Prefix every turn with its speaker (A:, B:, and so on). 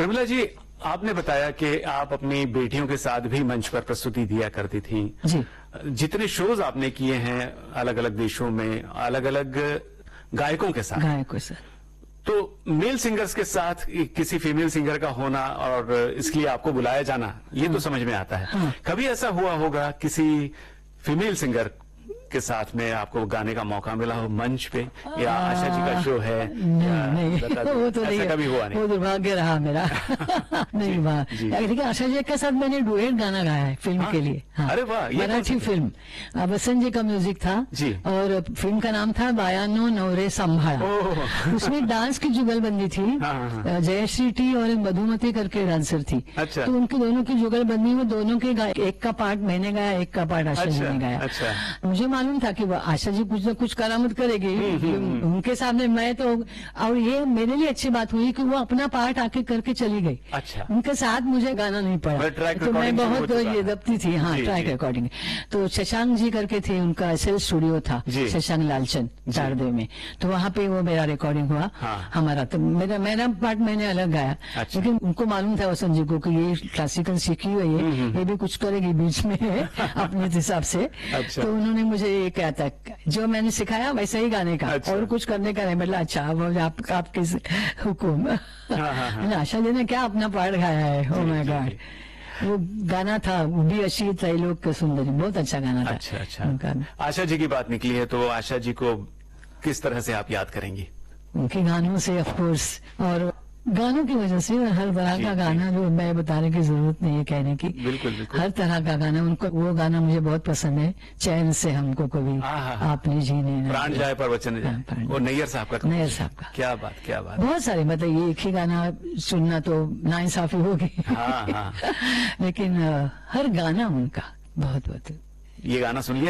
A: प्रमिला जी, आपने बताया कि आप अपनी बेटियों के साथ भी मंच पर प्रस्तुति दिया करती थी
B: जी।
A: जितने शोज आपने किए हैं अलग अलग देशों में अलग अलग गायकों के साथ, तो मेल सिंगर्स के साथ किसी फीमेल सिंगर का होना और इसके लिए आपको बुलाया जाना, ये तो समझ में आता है।
B: हाँ।
A: कभी ऐसा हुआ होगा किसी फीमेल सिंगर के साथ में आपको गाने का मौका मिला हो मंच पे, या आशा जी का शो है?
B: नहीं वो तो नहीं,
A: कभी हुआ नहीं?
B: वो दुर्भाग्य रहा मेरा। नहीं वाह, देखिए आशा जी के साथ मैंने डुएट गाना गाया है फिल्म के लिए। हाँ।
A: अरे वाह, ये
B: मराठी फिल्म, वसंत जी का म्यूजिक था
A: जी।
B: और फिल्म का नाम था बायानो नवरे संभाळा। उसमें डांस की जुगलबंदी थी। जयश्री टी और मधुमती करके डांसर थी।
A: अच्छा।
B: तो उनकी दोनों की जुगलबंदी में दोनों के एक का पार्ट मैंने गाया, एक का पार्ट आशा जी ने गाया।
A: अच्छा।
B: मुझे मालूम था कि आशा जी कुछ न कुछ करामत करेगी उनके सामने। मैं तो, और ये मेरे लिए अच्छी बात हुई कि वो अपना पार्ट आके करके चली गई।
A: अच्छा।
B: उनके साथ मुझे गाना नहीं पड़ा, तो मैं बहुत ये दबती थी। हाँ, ट्रैक रिकॉर्डिंग। तो शशांक जी करके थे, उनका एसएल स्टूडियो था, शशांक लालचंद चारदेव में। तो वहां पे वो मेरा रिकॉर्डिंग हुआ। हमारा तो मेरा पार्ट मैंने अलग गाया। लेकिन उनको मालूम था वसंत जी को कि ये क्लासिकल सीखी हुई है, ये भी कुछ करेगी बीच में अपने हिसाब से। तो उन्होंने मुझे ये कहा था जो मैंने सिखाया वैसा ही गाने का, और कुछ करने का नहीं। मतलब अच्छा, अब आपके हुकुम। आशा जी ने क्या अपना पार्ट गाया है। ओ माय गॉड, वो गाना था उभी अशी त्रैलोक का सुंदरी, बहुत अच्छा गाना था।
A: अच्छा। आशा जी की बात निकली है, तो आशा जी को किस तरह से आप याद करेंगी?
B: उनके गानों से ऑफ कोर्स, और गानों की वजह से हर तरह का गाना, जो मैं बताने की जरूरत नहीं है कहने की।
A: बिल्कुल बिल्कुल।
B: हर तरह का गाना उनको, वो गाना मुझे बहुत पसंद है, चैन से हमको कभी आपने जीने
A: प्राण जाए पर वचन जाए, वो नैयर साहब का।
B: नैयर साहब का।
A: क्या बात, क्या बात।
B: बहुत सारे, मतलब ये एक ही गाना सुनना तो नाइंसाफी होगी।
A: हाँ।
B: लेकिन हर गाना उनका बहुत बहुत।
A: ये गाना सुन लिया।